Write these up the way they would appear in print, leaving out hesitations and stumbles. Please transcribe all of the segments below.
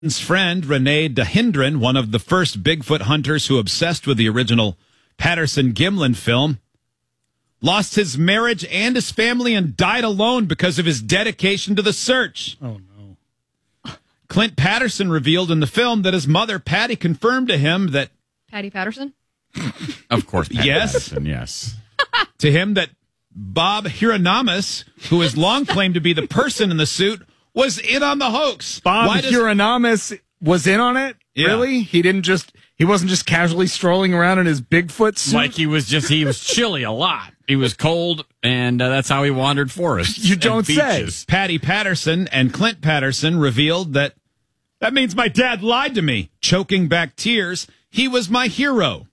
friend, Renee Dahindran, one of the first Bigfoot hunters who obsessed with the original Patterson-Gimlin film, lost his marriage and his family and died alone because of his dedication to the search. Oh, no. Clint Patterson revealed in the film that his mother, Patty, confirmed to him that... Patty Patterson? Of course, Patty Yes. Patterson, yes. To him that Bob Hieronymus, who has long claimed to be the person in the suit, was in on the hoax. Bob Hieronymus was in on it? Yeah. Really? He wasn't just casually strolling around in his Bigfoot suit? Like he was chilly a lot. He was cold, and that's how he wandered forests. You don't say. Patty Patterson and Clint Patterson revealed that means my dad lied to me, choking back tears. He was my hero.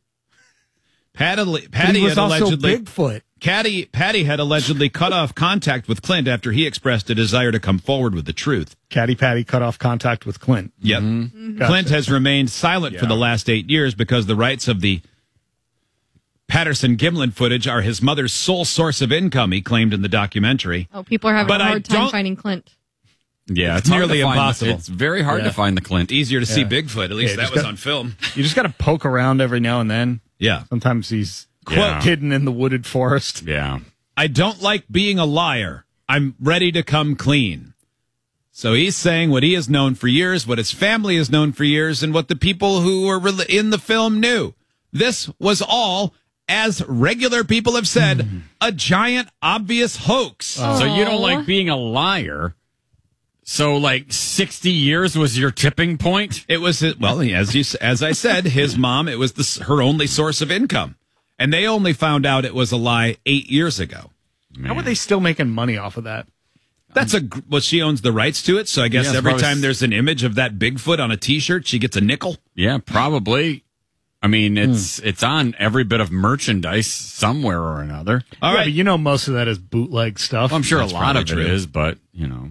Patty was had also allegedly Bigfoot. Patty had allegedly cut off contact with Clint after he expressed a desire to come forward with the truth. Patty cut off contact with Clint. Yep. Mm-hmm. Clint has remained silent for the last 8 years because the rights of the Patterson-Gimlin footage are his mother's sole source of income, he claimed in the documentary. Oh, people are having But a I hard time don't- finding Clint. Yeah, it's nearly hard to find impossible. It's very hard to find the Clint. Easier to see Yeah. Bigfoot. At least Yeah, that was on film. You just got to poke around every now and then. Yeah. Sometimes he's Yeah. hidden in the wooded forest. Yeah. I don't like being a liar. I'm ready to come clean. So he's saying what he has known for years, what his family has known for years, and what the people who were in the film knew. This was all, as regular people have said, a giant, obvious hoax. So you don't like being a liar. So, like, 60 years was your tipping point? It was, well, as I said, his mom, it was her only source of income. And they only found out it was a lie 8 years ago. How are they still making money off of that? Well, she owns the rights to it, so I guess Yes, every probably. time there's an image of that Bigfoot on a T-shirt, she gets a nickel. Yeah, probably. I mean, it's on every bit of merchandise somewhere or another. All Yeah, right. but you know most of that is bootleg stuff. I'm sure That's a lot of probably it true. is, but, you know.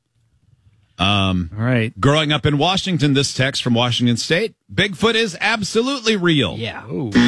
All right. Growing up in Washington, this text from Washington State, Bigfoot is absolutely real. Yeah.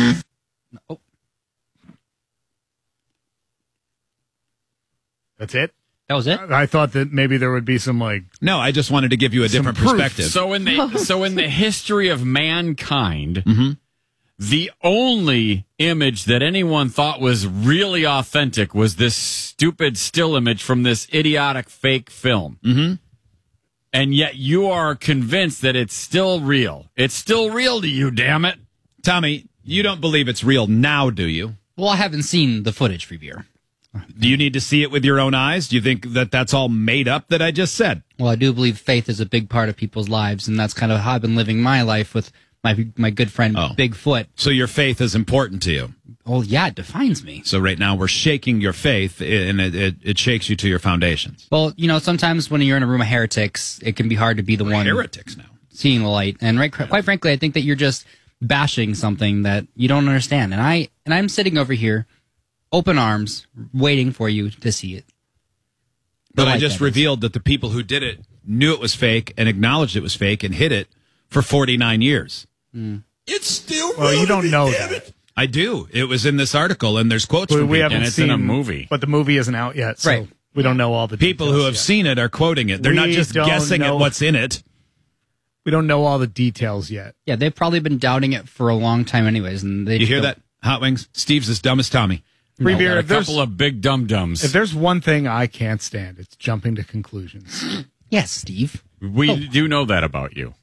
That's it? That was it? I thought that maybe there would be some, like, No, I just wanted to give you a different proof. perspective. So in the history of mankind, the only image that anyone thought was really authentic was this stupid still image from this idiotic fake film. Mm-hmm. And yet you are convinced that it's still real. It's still real to you, damn it. Tommy, you don't believe it's real now, do you? Well, I haven't seen the footage, Freebeer. Do you need to see it with your own eyes? Do you think that that's all made up that I just said? Well, I do believe faith is a big part of people's lives, and that's kind of how I've been living my life with my good friend Bigfoot. So your faith is important to you. Oh, yeah, it defines me. So right now we're shaking your faith, and it shakes you to your foundations. Well, you know, sometimes when you're in a room of heretics, it can be hard to be the one Heretics now. seeing the light. And quite frankly, I think that you're just bashing something that you don't understand. And I'm sitting over here, open arms, waiting for you to see it. But I light, just that is. revealed that the people who did it knew it was fake and acknowledged it was fake and hid it for 49 years. It's still well, you don't know that. I do. It was in this article, and there's quotes from We people. haven't And it's seen in a movie. But the movie isn't out yet, so Right. we don't know all the People who details have yet. seen it are quoting it. They're not We just don't guessing know. at what's in it. We don't know all the details yet. Yeah, they've probably been doubting it for a long time anyways. And they You just hear don't- that, Hot Wings? Steve's as dumb as Tommy. Free beer. A If there's, couple of big dum-dums. if there's one thing I can't stand, it's jumping to conclusions. Yes, Steve. We do know that about you.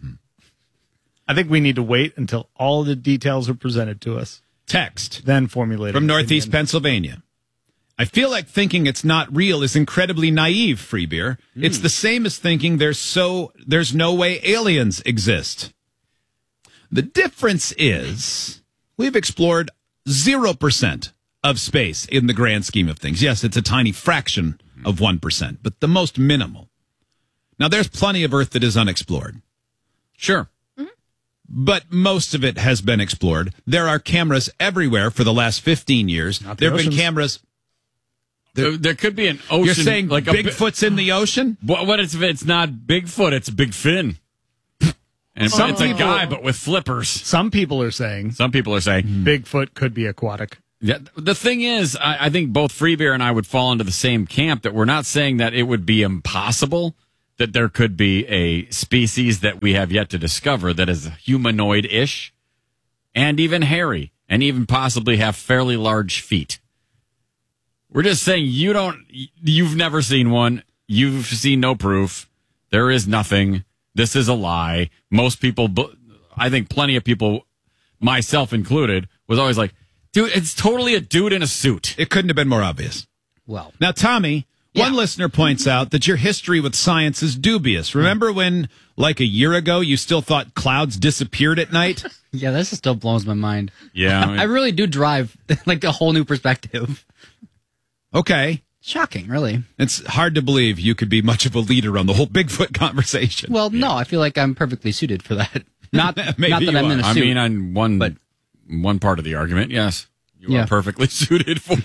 I think we need to wait until all the details are presented to us, Text then formulate from an Northeast opinion. Pennsylvania. I feel like thinking it's not real is incredibly naive, Free Beer. It's the same as thinking there's no way aliens exist. The difference is we've explored 0% of space in the grand scheme of things. Yes, it's a tiny fraction of 1%, but the most minimal. Now, there's plenty of Earth that is unexplored, Sure. but most of it has been explored. There are cameras everywhere for the last 15 years. Not the There have been oceans. cameras. There could be an ocean. You're saying like Bigfoot's in the ocean? What if it's not Bigfoot? It's Big Fin. And it's a guy, but with flippers. Some people are saying Some people are saying. Bigfoot could be aquatic. Yeah, the thing is, I think both Free Beer and I would fall into the same camp that we're not saying that it would be impossible that there could be a species that we have yet to discover that is humanoid-ish and even hairy and even possibly have fairly large feet. We're just saying you've never seen one. You've seen no proof. There is nothing. This is a lie. Most people, I think plenty of people, myself included, was always like, dude, it's totally a dude in a suit. It couldn't have been more obvious. Well, Now, Tommy, one listener points out that your history with science is dubious. Remember when, like a year ago, you still thought clouds disappeared at night? yeah, this still blows my mind. Yeah. I really do drive like a whole new perspective. Okay. Shocking, really. It's hard to believe you could be much of a leader on the whole Bigfoot conversation. Well, no, I feel like I'm perfectly suited for that. Not, Maybe not that you I'm in a are. suit. I mean, on one part of the argument, yes. You Yeah. are perfectly suited for.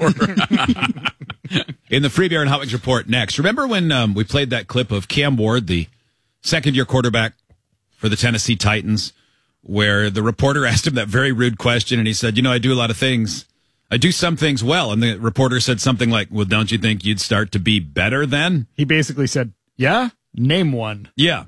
In the Free Beer and Hot Wings report next. Remember when we played that clip of Cam Ward, the second-year quarterback for the Tennessee Titans, where the reporter asked him that very rude question, and he said, I do a lot of things. I do some things well. And the reporter said something like, well, don't you think you'd start to be better then? He basically said, yeah, name one. Yeah.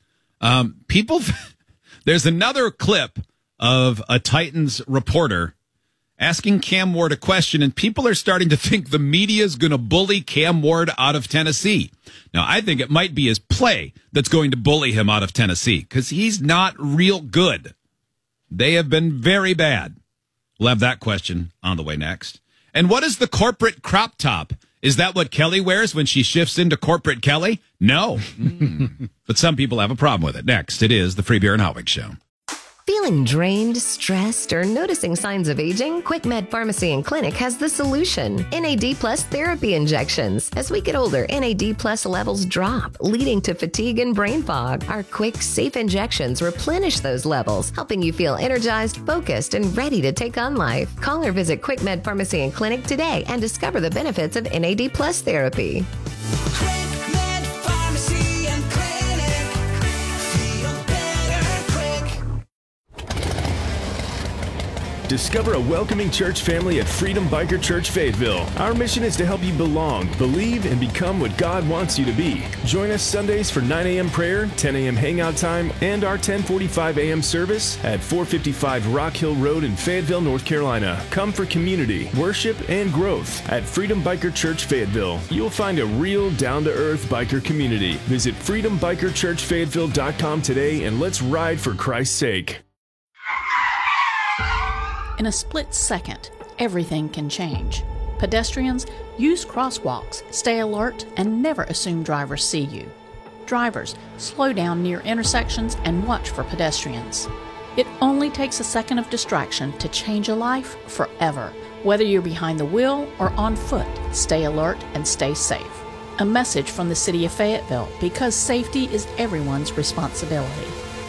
There's another clip of a Titans reporter asking Cam Ward a question, and people are starting to think the media is going to bully Cam Ward out of Tennessee. Now, I think it might be his play that's going to bully him out of Tennessee, because he's not real good. They have been very bad. We'll have that question on the way next. And what is the corporate crop top? Is that what Kelly wears when she shifts into corporate Kelly? No. But some people have a problem with it. Next, it is the Free Beer and Hot Wings Show. Feeling drained, stressed, or noticing signs of aging? QuickMed Pharmacy and Clinic has the solution. NAD Plus therapy injections. As we get older, NAD Plus levels drop, leading to fatigue and brain fog. Our quick, safe injections replenish those levels, helping you feel energized, focused, and ready to take on life. Call or visit QuickMed Pharmacy and Clinic today and discover the benefits of NAD Plus therapy. QuickMed Pharmacy and Clinic. Feel better quick. Discover a welcoming church family at Freedom Biker Church Fayetteville. Our mission is to help you belong, believe, and become what God wants you to be. Join us Sundays for 9 a.m. prayer, 10 a.m. hangout time, and our 10:45 a.m. service at 455 Rock Hill Road in Fayetteville, North Carolina. Come for community, worship, and growth at Freedom Biker Church Fayetteville. You'll find a real, down-to-earth biker community. Visit freedombikerchurchfayetteville.com today and let's ride for Christ's sake. In a split second, everything can change. Pedestrians, use crosswalks, stay alert, and never assume drivers see you. Drivers, slow down near intersections and watch for pedestrians. It only takes a second of distraction to change a life forever. Whether you're behind the wheel or on foot, stay alert and stay safe. A message from the City of Fayetteville, because safety is everyone's responsibility.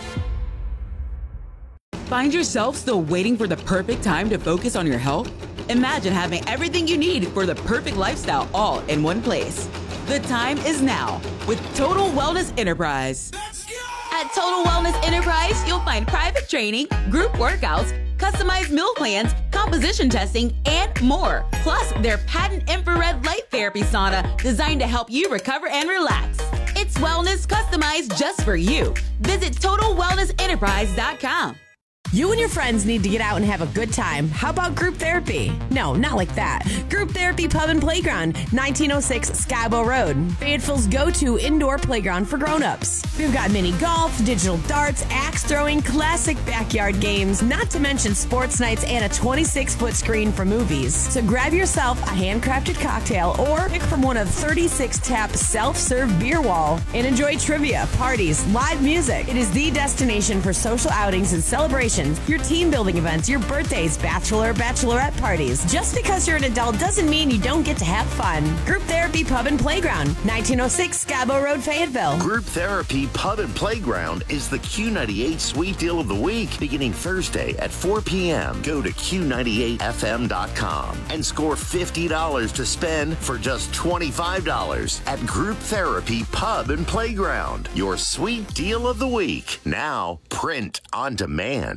Find yourself still waiting for the perfect time to focus on your health? Imagine having everything you need for the perfect lifestyle all in one place. The time is now with Total Wellness Enterprise. At Total Wellness Enterprise, you'll find private training, group workouts, customized meal plans, composition testing, and more. Plus, their patent infrared light therapy sauna designed to help you recover and relax. It's wellness customized just for you. Visit TotalWellnessEnterprise.com. You and your friends need to get out and have a good time. How about group therapy? No, not like that. Group Therapy Pub and Playground, 1906 Skybo Road. Fayetteville's go-to indoor playground for grown-ups. We've got mini golf, digital darts, axe throwing, classic backyard games, not to mention sports nights and a 26-foot screen for movies. So grab yourself a handcrafted cocktail or pick from one of 36 tap self-serve beer wall and enjoy trivia, parties, live music. It is the destination for social outings and celebrations, your team building events, your birthdays, bachelor, bachelorette parties. Just because you're an adult doesn't mean you don't get to have fun. Group Therapy Pub and Playground, 1906 Scabo Road, Fayetteville. Group Therapy Pub and Playground is the Q98 Sweet Deal of the Week, beginning Thursday at 4 p.m. Go to Q98FM.com and score $50 to spend for just $25 at Group Therapy Pub and Playground. Your Sweet Deal of the Week, now print on demand.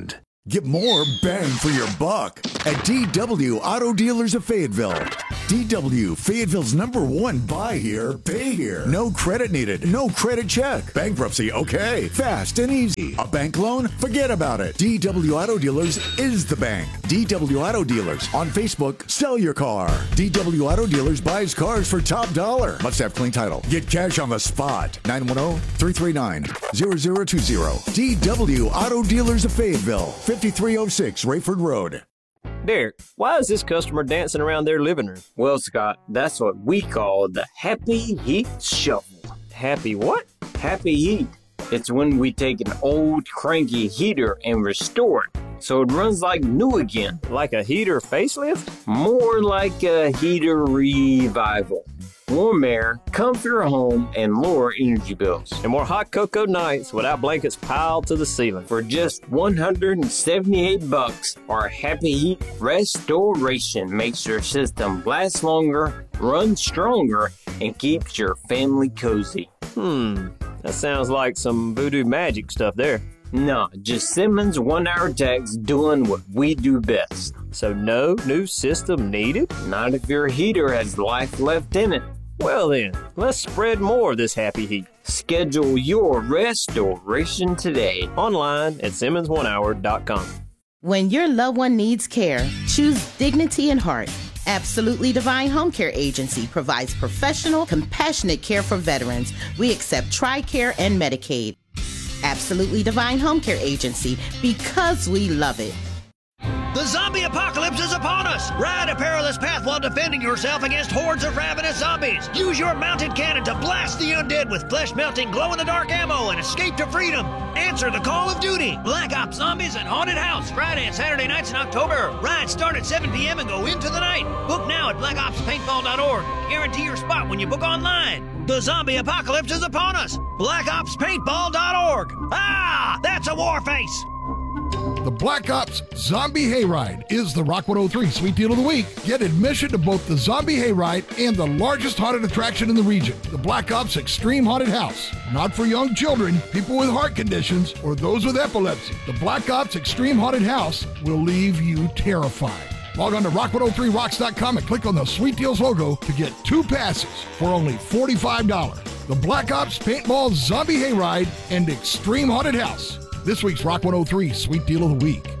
Get more bang for your buck at DW Auto Dealers of Fayetteville. DW, Fayetteville's #1 buy here, pay here. No credit needed, no credit check. Bankruptcy, okay. Fast and easy. A bank loan? Forget about it. DW Auto Dealers is the bank. DW Auto Dealers. On Facebook, sell your car. DW Auto Dealers buys cars for top dollar. Must have clean title. Get cash on the spot. 910-339-0020. DW Auto Dealers of Fayetteville. 5306 Rayford Road. Derek, why is this customer dancing around their living room? Well, Scott, that's what we call the Happy Heat Shuffle. Happy what? Happy Heat. It's when we take an old cranky heater and restore it so it runs like new again. Like a heater facelift? More like a heater revival. Warm air, comfier home, and lower energy bills. And more hot cocoa nights without blankets piled to the ceiling. For just $178, our Happy Heat Restoration makes your system last longer, run stronger, and keeps your family cozy. That sounds like some voodoo magic stuff there. No, just Simmons 1-hour techs doing what we do best. So no new system needed? Not if your heater has life left in it. Well then, let's spread more of this Happy Heat. Schedule your restoration today. Online at SimmonsOneHour.com. When your loved one needs care, choose dignity and heart. Absolutely Divine Home Care Agency provides professional, compassionate care for veterans. We accept TRICARE and Medicaid. Absolutely Divine Home Care Agency, because we love it. The zombie apocalypse is upon us! Ride a perilous path while defending yourself against hordes of ravenous zombies! Use your mounted cannon to blast the undead with flesh-melting, glow-in-the-dark ammo and escape to freedom! Answer the call of duty! Black Ops Zombies and Haunted House, Friday and Saturday nights in October. Rides start at 7 p.m. and go into the night. Book now at blackopspaintball.org. Guarantee your spot when you book online. The zombie apocalypse is upon us! blackopspaintball.org. Ah! That's a war face! The Black Ops Zombie Hayride is the Rock 103 Sweet Deal of the Week. Get admission to both the Zombie Hayride and the largest haunted attraction in the region, the Black Ops Extreme Haunted House. Not for young children, people with heart conditions, or those with epilepsy. The Black Ops Extreme Haunted House will leave you terrified. Log on to rock103rocks.com and click on the Sweet Deals logo to get 2 passes for only $45. The Black Ops Paintball Zombie Hayride and Extreme Haunted House. This week's Rock 103 Sweet Deal of the Week.